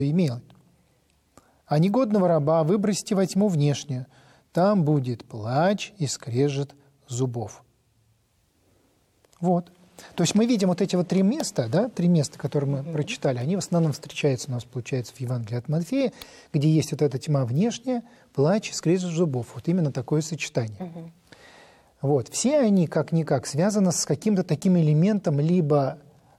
имел. А негодного раба выбросьте во тьму внешнюю, там будет плач и скрежет зубов. Вот. То есть мы видим вот эти вот три места, да, три места, которые мы прочитали, они в основном встречаются у нас, получается, в Евангелии от Матфея, где есть вот эта тьма внешняя, плач и скрежет зубов. Вот именно такое сочетание. Вот. Все они, как-никак, связаны с каким-то таким элементом либо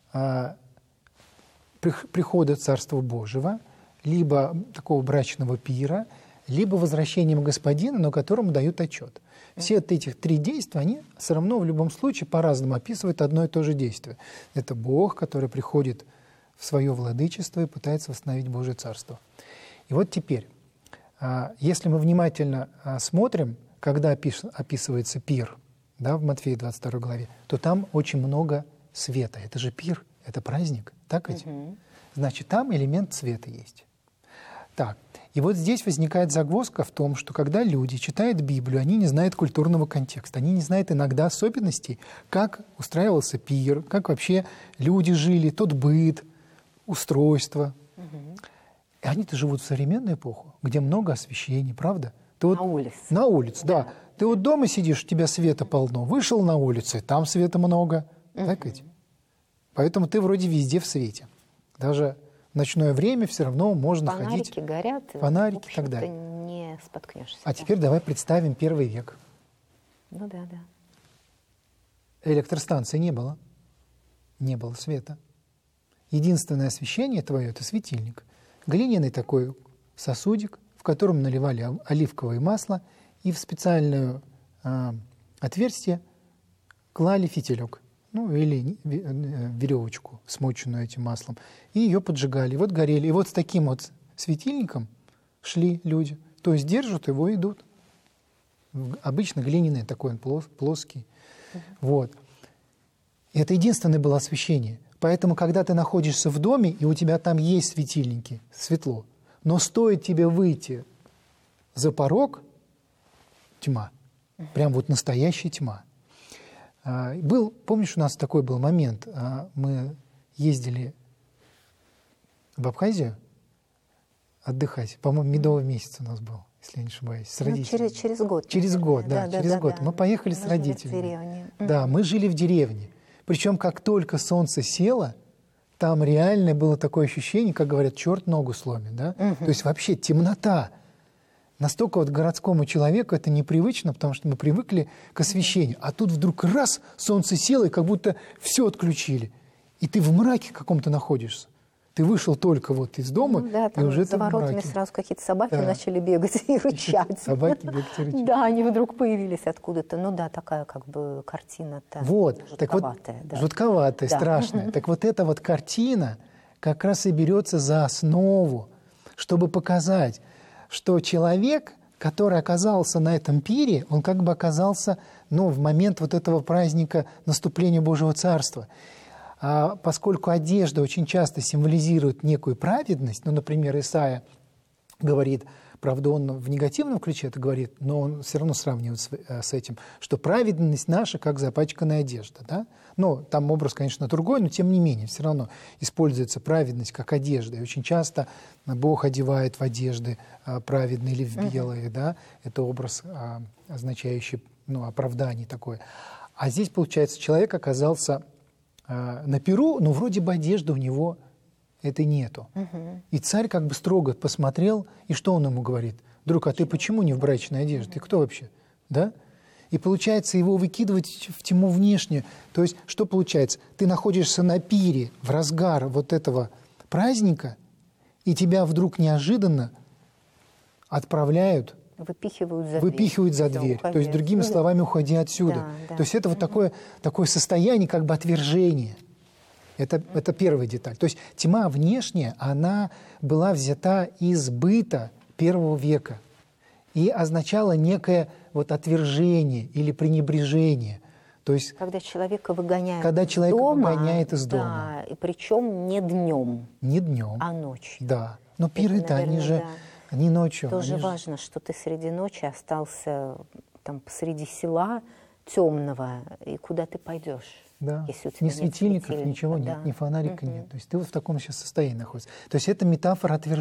прихода Царства Божьего, либо такого брачного пира, либо возвращением Господина, но которому дают отчет. Все этих три действия, они все равно в любом случае по-разному описывают одно и то же действие. Это Бог, который приходит в свое владычество и пытается восстановить Божие Царство. И вот теперь, если мы внимательно смотрим, когда описывается пир, да, в Матфея 22 главе, то там очень много света. Это же пир, это праздник, так ведь? Значит, там элемент света есть. Так, и вот здесь возникает загвоздка в том, что когда люди читают Библию, они не знают культурного контекста, они не знают иногда особенностей, как устраивался пир, как вообще люди жили, тот быт, устройство. И они-то живут в современную эпоху, где много освещений, правда? Ты вот, на улице. На улице, да. Ты вот дома сидишь, у тебя света полно, вышел на улицу, там света много, так ведь? Поэтому ты вроде везде в свете. Даже в ночное время все равно можно ходить. Фонарики горят, фонарики и так далее. Не споткнешься. А теперь давай представим 1 век. Ну да. Электростанции не было. Не было света. Единственное освещение твое – это светильник. Глиняный такой сосудик, в котором наливали оливковое масло, и в специальное отверстие клали фитилек. Ну, или веревочку, смоченную этим маслом, и ее поджигали. И вот горели. И вот с таким вот светильником шли люди. То есть держат его и идут. Обычно глиняный такой, он плоский. Вот. И это единственное было освещение. Поэтому, когда ты находишься в доме, и у тебя там есть светильники, светло, но стоит тебе выйти за порог, тьма. Прям вот настоящая тьма. Помнишь, у нас такой был момент, мы ездили в Абхазию отдыхать, по-моему, медовый месяц у нас был, если я не ошибаюсь, с родителями. Через год. Через год, да, через год. Мы поехали с родителями. Да, мы жили в деревне. Причем, как только солнце село, там реально было такое ощущение, как говорят, черт ногу сломит, да? То есть вообще темнота. Настолько вот городскому человеку это непривычно, потому что мы привыкли к освещению. А тут вдруг раз, солнце село, и как будто все отключили. И ты в мраке каком-то находишься. Ты вышел только вот из дома, и уже ты в мраке. За воротами сразу какие-то собаки начали бегать и рычать. Собаки бегать и рычать. Да, они вдруг появились откуда-то. Ну да, такая как бы картина-то жутковатая. Вот, жутковатая, страшная. Так вот эта вот картина как раз и берется за основу, чтобы показать, что человек, который оказался на этом пире, он как бы оказался, в момент вот этого праздника наступления Божьего Царства. А поскольку одежда очень часто символизирует некую праведность, например, Исаия говорит, правда, он в негативном ключе это говорит, но он все равно сравнивает с этим, что праведность наша, как запачканная одежда. Да? Там образ, конечно, другой, но тем не менее, все равно используется праведность как одежда. И очень часто Бог одевает в одежды праведные или в белые. Да? Это образ, означающий оправдание такое. А здесь, получается, человек оказался на пиру, но вроде бы одежды у него этой нету. И царь как бы строго посмотрел, и что он ему говорит? Друг, а ты почему не в брачной одежде? Ты кто вообще? Да? И получается его выкидывать в тьму внешнюю. То есть что получается? Ты находишься на пире в разгар вот этого праздника, и тебя вдруг неожиданно отправляют, выпихивают за дверь. То есть, другими словами, уходи отсюда. То есть это вот такое состояние как бы отвержения. Это первая деталь. То есть тьма внешняя, она была взята из быта первого века и означала некое отвержение или пренебрежение. То есть, когда человека выгоняют из дома. Да, и причем не днем. Не днем. А ночью. Да. Но пиры-то, они же не ночью. Тоже важно, что ты среди ночи остался там посреди села темного, и куда ты пойдешь? Да. Если у тебя Ни нет светильников, светильника, ничего да. нет, ни фонарика нет. То есть ты вот в таком сейчас состоянии находишься. То есть это метафора отвержения.